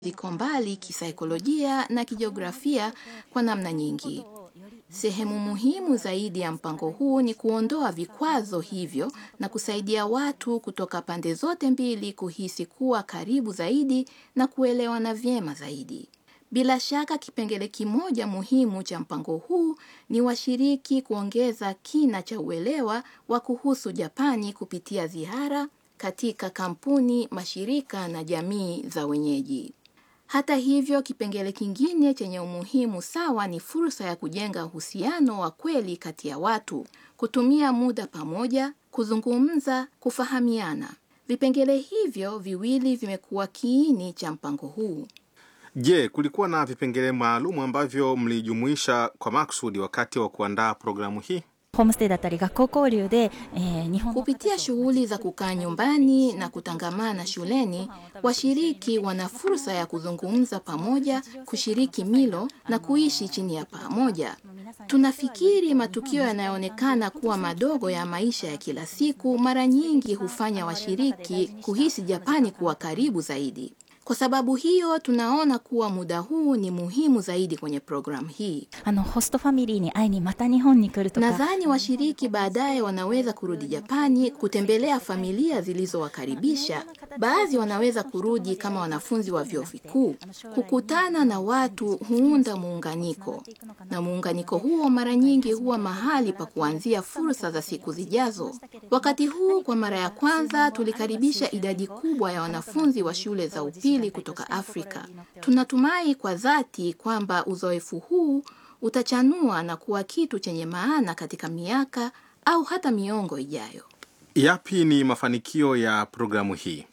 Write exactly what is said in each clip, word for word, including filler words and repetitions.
ziko mbali kisaikolojia na kijiografia kwa namna nyingi. Sehemu muhimu zaidi ya mpango huu ni kuondoa vikwazo hivyo na kusaidia watu kutoka pande zote mbili kuhisi kuwa karibu zaidi na kuelewana vyema zaidi. Bila shaka kipengele kimoja muhimu cha mpango huu ni washiriki kuongeza kina cha uelewa wa kuhusu Japani kupitia ziara katika kampuni, mashirika na jamii za wenyeji. Hata hivyo, kipengele kingine chenye umuhimu sawa ni fursa ya kujenga uhusiano wa kweli kati ya watu, kutumia muda pamoja, kuzungumza, kufahamiana. Vipengele hivyo viwili vimekuwa kiini cha mpango huu. Je, kulikuwa na vipengele maalum ambavyo mlijumuisha kwa maksudi wakati wa kuandaa programu hii? Kupitia shughuli za kukaa nyumbani na kutangamana shuleni, washiriki wana fursa ya kuzungumza pamoja, kushiriki milo na kuishi chini ya pamoja. Tunafikiri matukio yanayoonekana kuwa madogo ya maisha ya kila siku mara nyingi hufanya washiriki kuhisi Japani kuwa karibu zaidi. Kwa sababu hiyo, tunaona kuwa muda huu ni muhimu zaidi kwenye programu hii. Nadhani washiriki baadaye wanaweza kurudi Japani kutembelea familia zilizowakaribisha. Baadhi wanaweza kurudi kama wanafunzi wa vyuo vikuu. Kukutana na watu huunda muunganiko. Na muunganiko huo mara nyingi huwa mahali pa kuanzia fursa za siku zijazo. Wakati huu kwa mara ya kwanza tulikaribisha idadi kubwa ya wanafunzi wa shule za upili kutoka Afrika. Tunatumai kwa dhati kwamba uzoefu huu utachanua na kuwa kitu chenye maana katika miaka au hata miongo ijayo. Yapi ni mafanikio ya programu hii?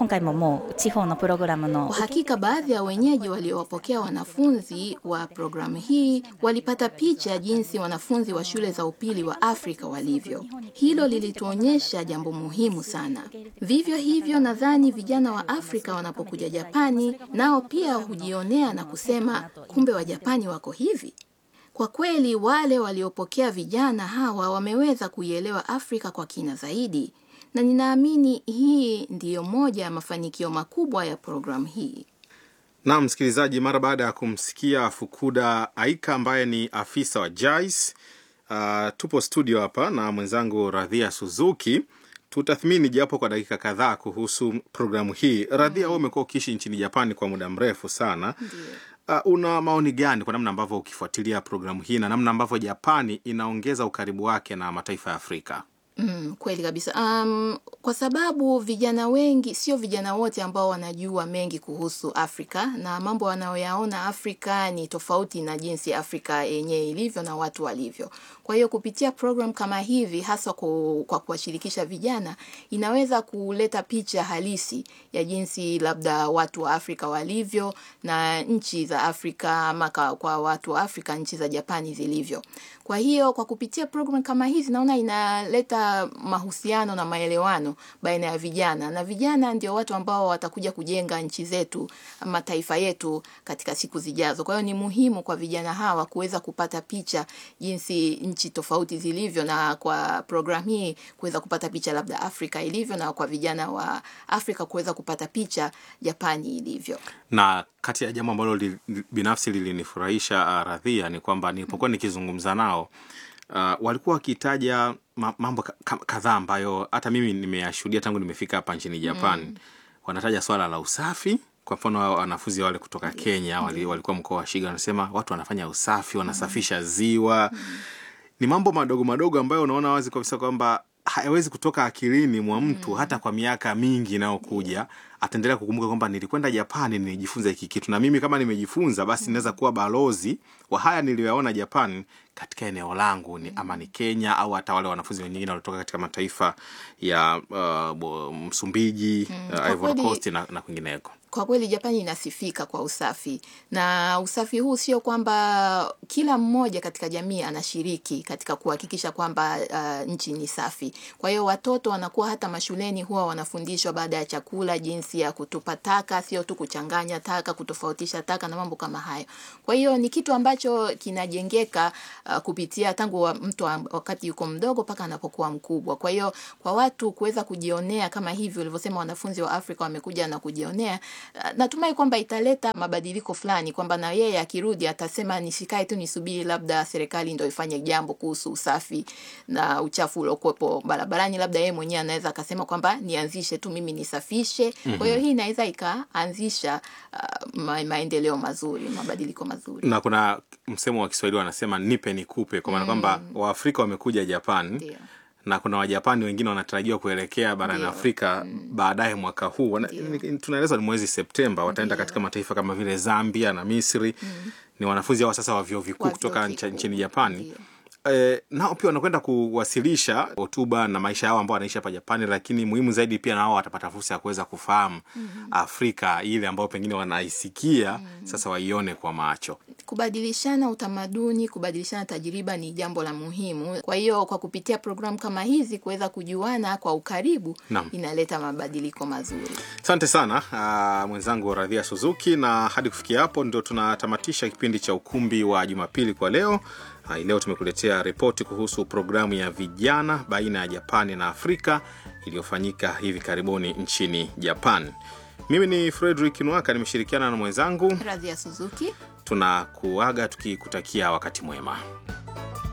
Kwa hakika baadhi ya wenyeji waliowapokea wanafunzi wa programu hii walipata picha jinsi wanafunzi wa shule za upili wa Afrika walivyo. Hilo lilituonyesha jambo muhimu sana. Vivyo hivyo, nadhani vijana wa Afrika wanapokuja Japani nao pia hujionea na kusema, kumbe wa Japani wako hivi. Kwa kweli wale waliopokea vijana hawa wameweza kuielewa Afrika kwa kina zaidi. Na ninaamini hii ndiyo moja ya mafanikio makubwa ya programu hii. Na msikilizaji, mara baada ya kumsikia Fukuda Aika ambaye ni afisa wa J I C E, uh, tupo studio hapa na mwenzangu Radhia Suzuki. Tutathmini japo kwa dakika kadhaa kuhusu programu hii. Radhia, wewe umekuwa ukiishi nchini Japani kwa muda mrefu sana. Uh, una maoni gani kwa namna ambavyo ukifuatilia programu hii na namna ambavyo Japani inaongeza ukaribu wake na mataifa ya Afrika? Mm, kweli kabisa. Um, kwa sababu vijana wengi, sio vijana wote ambao wanajua mengi kuhusu Afrika, na mambo wanayoyaona Afrika ni tofauti na jinsi Afrika yenyewe ilivyo na watu walivyo. Kwa hiyo kupitia program kama hivi, hasa kwa kuwashirikisha vijana, inaweza kuleta picha halisi ya jinsi labda watu wa Afrika walivyo na nchi za Afrika ama kwa watu wa Afrika nchi za Japani zilivyo. Kwa hiyo kwa kupitia program kama hizi naona inaleta mahusiano na maelewano baina ya vijana, na vijana ndio watu ambao watakuja kujenga nchi zetu, mataifa yetu katika siku zijazo. Kwa hiyo ni muhimu kwa vijana hawa kuweza kupata picha jinsi nchi tofauti zilivyo, na kwa program hii kuweza kupata picha labda Afrika ilivyo, na kwa vijana wa Afrika kuweza kupata picha Japani ilivyo. Na kati ya jambo ambalo li, binafsi lilinifurahisha uh, Radhia ni kwamba nilipokuwa nikizungumza nao uh, walikuwa wakitaja mambo kadhaa ambayo hata mimi nimeyashuhudia tangu nimefika hapa nchini Japan. Mm. Wanataja swala la usafi. Kwa mfano wanafunzi wale kutoka Kenya wali, walikuwa mkoa wa Shiga, wanasema watu wanafanya usafi, wanasafisha ziwa. Mm. Ni mambo madogo madogo ambayo unaona wazi kabisa kwamba hayawezi kutoka akilini mwa mtu. Mm. Hata kwa miaka mingi inayokuja ataendelea kukumbuka kwamba nilikwenda Japani nilijifunza hiki kitu, na mimi kama nimejifunza basi naweza kuwa balozi wa haya niliyoyaona Japan katika eneo langu, ni ama ni Kenya au hata wale wanafunzi wengine waliotoka katika mataifa ya uh, Msumbiji, mm. uh, Ivory Coast na, na kwingineko. Kwa kweli Japani inasifika kwa usafi, na usafi huu sio kwamba kila mmoja katika jamii anashiriki katika kuhakikisha kwamba uh, nchi ni safi. Kwa hiyo watoto wanakuwa hata mashuleni huwa wanafundishwa baada ya chakula jinsi ya kutupa taka, sio tu kuchanganya taka, kutofautisha taka na mambo kama hayo. Kwa hiyo ni kitu ambacho kinajengeka uh, kupitia tangu wa mtu wakati yuko mdogo paka anapokuwa mkubwa. Kwa hiyo kwa watu kuweza kujionea kama hivi ulivyosema wanafunzi wa Afrika wamekuja na kujionea, natumai kwamba italeta mabadiliko fulani, kwamba na yeye akirudi atasema nisikae tu nisubiri labda serikali ndio ifanye jambo kuhusu usafi na uchafu uliokuwepo barabarani, labda yeye mwenyewe anaweza akasema kwamba nianzishe tu mimi nisafishe. Mm-hmm. Kwa hiyo hii inaweza ikaanzisha uh, ma maendeleo mazuri, mabadiliko mazuri. Na kuna msemo wa Kiswahili wanasema nipe nikupe, kwa maana kwamba mm. Waafrika wamekuja Japan. Ndiyo. Na kuna Wajapani wengine wanatarajiwa kuelekea barani Afrika mm. baadaye mwaka huu. Tunaeleza ni mwezi Septemba wataenda katika mataifa kama vile Zambia na Misri. Mm. Ni wanafunzi hao sasa wa vyuo vikuu kutoka nchini Japani. Eh, nao pia wanakwenda kuwasilisha hotuba na maisha yao ambao wanaishi hapa Japani, lakini muhimu zaidi pia nao watapata fursa ya kuweza kufahamu mm-hmm. Afrika ile ambayo pengine wanaisikia mm-hmm. sasa waione kwa macho. Kubadilishana utamaduni, kubadilishana tajiriba ni jambo la muhimu. Kwa hiyo kwa kupitia programu kama hizi kuweza kujuana kwa ukaribu Naam. Inaleta mabadiliko mazuri. Asante sana uh, mwenzangu Radhia Suzuki, na hadi kufikia hapo ndio tunatamatisha kipindi cha Ukumbi wa Jumapili kwa leo. Uh, leo tumekuletea ripoti kuhusu programu ya vijana baina ya Japani na Afrika iliyofanyika hivi karibuni nchini Japan. Mimi ni Frederick Nwaka, nimeshirikiana na mwenzangu Radhia Suzuki. Tunakuaga tukikutakia wakati mwema.